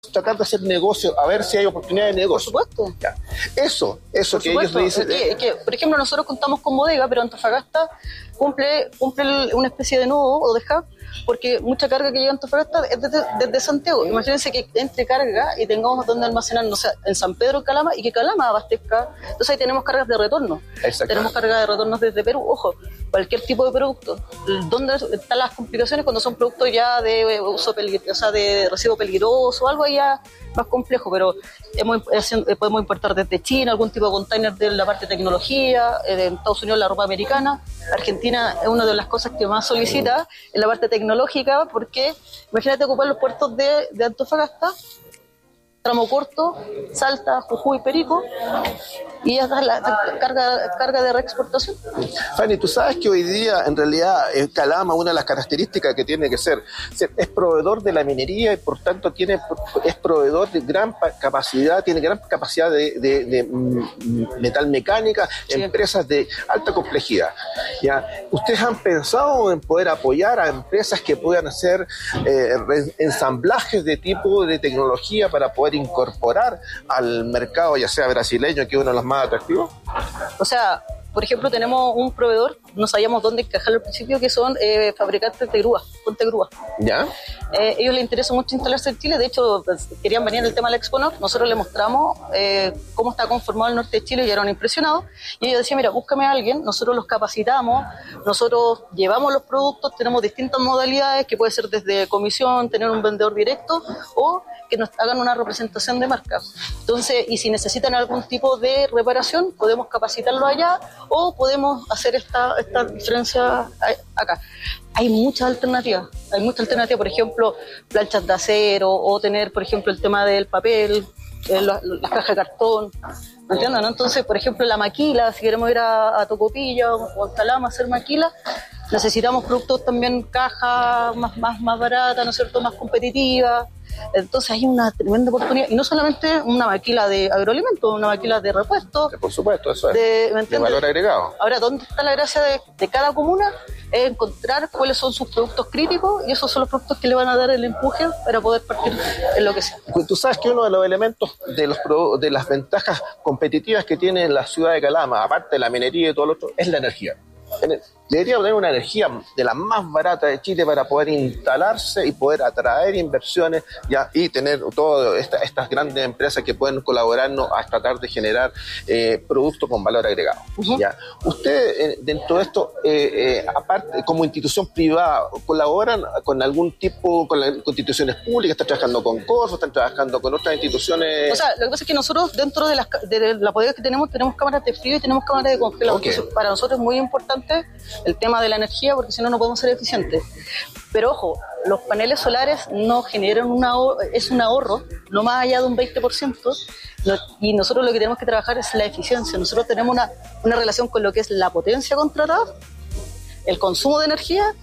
tratar de hacer negocio, a ver si hay oportunidades de negocio. Por supuesto. Ya. Eso Por que ellos me dicen. que, por ejemplo, nosotros contamos con bodega, pero Antofagasta cumple una especie de nudo o de hub, porque mucha carga que llega a Antofagasta es desde Santiago. Imagínense que entre carga y tengamos donde almacenar, no sé, en San Pedro, en Calama, y que Calama abastezca. Entonces ahí tenemos cargas de retorno. Tenemos cargas de retorno desde Perú. Ojo, cualquier tipo de producto. ¿Dónde están las complicaciones cuando son productos ya de uso peligroso, o sea, de residuo peligroso o algo ya más complejo? Pero podemos importar desde China algún tipo de container de la parte de tecnología, en Estados Unidos la ropa americana. Argentina es una de las cosas que más solicita en la parte tecnológica, porque imagínate ocupar los puertos de Antofagasta, tramo corto, Salta, Jujuy, Perico, y ya está la carga de reexportación. Fanny, tú sabes que hoy día, en realidad, Calama, una de las características que tiene que ser es proveedor de la minería y por tanto es proveedor de gran capacidad, tiene gran capacidad de metal mecánica, sí. Empresas de alta complejidad. ¿Ya? ¿Ustedes han pensado en poder apoyar a empresas que puedan hacer ensamblajes de tipo de tecnología para poder incorporar al mercado, ya sea brasileño, que es uno de los más atractivos? O sea, por ejemplo, tenemos un proveedor, no sabíamos dónde encajarlo al principio, que son fabricantes de grúas, ponte grúas. ¿Ya? Ellos les interesa mucho instalarse en Chile, de hecho, querían venir al tema del Expo North, nosotros les mostramos cómo está conformado el norte de Chile y eran impresionados, y ellos decían, mira, búscame a alguien, nosotros los capacitamos, nosotros llevamos los productos, tenemos distintas modalidades, que puede ser desde comisión, tener un vendedor directo, o que nos hagan una representación de marca. Entonces, y si necesitan algún tipo de reparación, podemos capacitarlo allá o podemos hacer esta diferencia acá. Hay muchas alternativas, por ejemplo, planchas de acero o tener, por ejemplo, el tema del papel, las cajas de cartón, ¿me entienden? ¿No? Entonces, por ejemplo, la maquila, si queremos ir a Tocopilla o a Calama a hacer maquila, necesitamos productos también, cajas más baratas, ¿no es cierto?, más competitivas. Entonces hay una tremenda oportunidad, y no solamente una maquila de agroalimentos, una maquila de repuestos. Por supuesto, eso es, de valor agregado. Ahora, ¿dónde está la gracia de cada comuna? Es encontrar cuáles son sus productos críticos, y esos son los productos que le van a dar el empuje para poder partir en lo que sea. Tú sabes que uno de los elementos de las ventajas competitivas que tiene la ciudad de Calama, aparte de la minería y todo lo otro, es la energía. Debería tener una energía de la más barata de Chile para poder instalarse y poder atraer inversiones, ¿ya? Y tener todas estas grandes empresas que pueden colaborarnos a tratar de generar productos con valor agregado. Uh-huh. ¿Ya? Ustedes, dentro de esto, aparte, como institución privada, ¿colaboran con algún tipo, con instituciones públicas? ¿Están trabajando con Corfo? ¿Están trabajando con otras instituciones? O sea, lo que pasa es que nosotros, dentro de la bodega que tenemos cámaras de frío y tenemos cámaras de congelado. Okay. Entonces, para nosotros es muy importante el tema de la energía, porque si no, no podemos ser eficientes. Pero ojo, los paneles solares no generan es un ahorro, no más allá de un 20%, y nosotros lo que tenemos que trabajar es la eficiencia. Nosotros tenemos una relación con lo que es la potencia contratada, el consumo de energía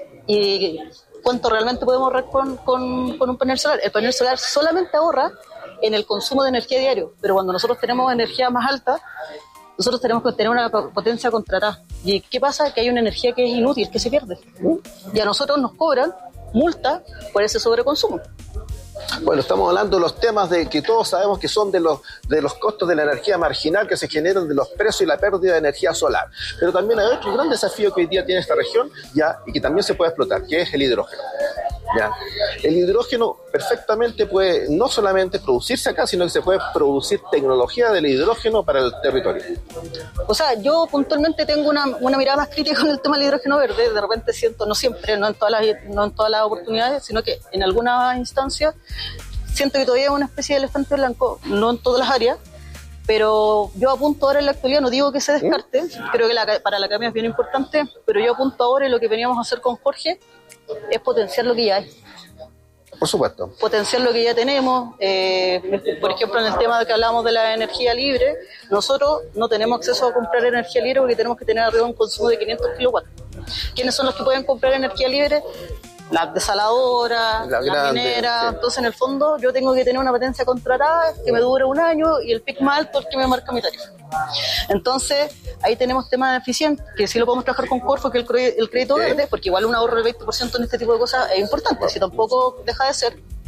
y cuánto realmente podemos ahorrar con un panel solar. El panel solar solamente ahorra en el consumo de energía diario, pero cuando nosotros tenemos energía más alta, nosotros tenemos que tener una potencia contratada. ¿Y qué pasa? Que hay una energía que es inútil, que se pierde. Y a nosotros nos cobran multa por ese sobreconsumo. Bueno, estamos hablando de los temas de que todos sabemos que son de los costos de la energía marginal que se generan de los precios y la pérdida de energía solar. Pero también hay otro gran desafío que hoy día tiene esta región, ¿ya? Y que también se puede explotar, que es el hidrógeno. ¿Ya? El hidrógeno perfectamente puede no solamente producirse acá, sino que se puede producir tecnología del hidrógeno para el territorio. O sea, yo puntualmente tengo una mirada más crítica con el tema del hidrógeno verde. De repente siento, no siempre, no en todas las oportunidades, sino que en algunas instancias siento que todavía es una especie de elefante blanco, no en todas las áreas, pero yo apunto ahora en la actualidad, no digo que se descarte, creo que para la academia es bien importante, pero yo apunto ahora, y lo que veníamos a hacer con Jorge es potenciar lo que ya hay. Por supuesto. Potenciar lo que ya tenemos. Por ejemplo, en el tema de que hablamos de la energía libre, nosotros no tenemos acceso a comprar energía libre porque tenemos que tener arriba un consumo de 500 kilowatts. ¿Quiénes son los que pueden comprar energía libre? Las desaladoras, las mineras. Sí. Entonces, en el fondo, yo tengo que tener una potencia contratada que me dure un año y el pic más alto es el que me marca mi tarifa. Entonces, ahí tenemos temas de eficiencia, que sí lo podemos trabajar con Corfo, que el crédito verde, porque igual un ahorro del 20% en este tipo de cosas es importante, si tampoco deja de ser.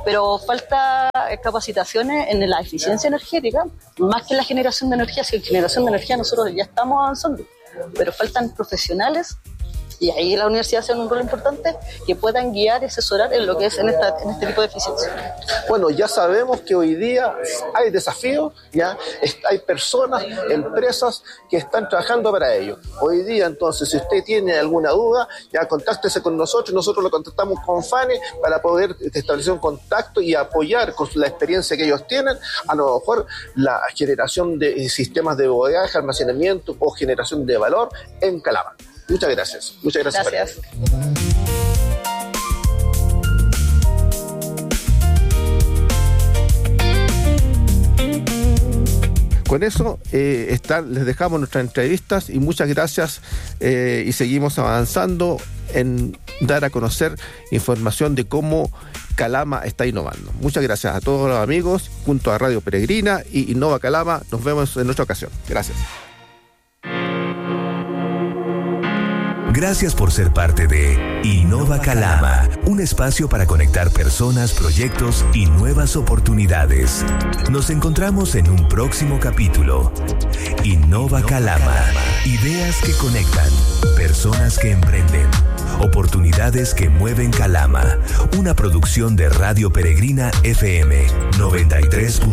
pero falta capacitaciones en la eficiencia energética, más que en la generación de energía. Si en generación de energía nosotros ya estamos avanzando, pero faltan profesionales, y ahí la universidad hace un rol importante, que puedan guiar y asesorar en lo que es en este tipo de eficiencia. Bueno, ya sabemos que hoy día hay desafíos, ya hay personas, empresas que están trabajando para ello. Hoy día, entonces, si usted tiene alguna duda, ya contáctese con nosotros lo contactamos con FANE para poder establecer un contacto y apoyar con la experiencia que ellos tienen, a lo mejor la generación de sistemas de bodegaje, almacenamiento o generación de valor en Calama. Muchas gracias. Muchas gracias. Gracias. Con eso les dejamos nuestras entrevistas y muchas gracias, y seguimos avanzando en dar a conocer información de cómo Calama está innovando. Muchas gracias a todos los amigos, junto a Radio Peregrina y Innova Calama. Nos vemos en otra ocasión. Gracias. Gracias por ser parte de Innova Calama, un espacio para conectar personas, proyectos y nuevas oportunidades. Nos encontramos en un próximo capítulo. Innova Calama, ideas que conectan, personas que emprenden, oportunidades que mueven Calama. Una producción de Radio Peregrina FM 93.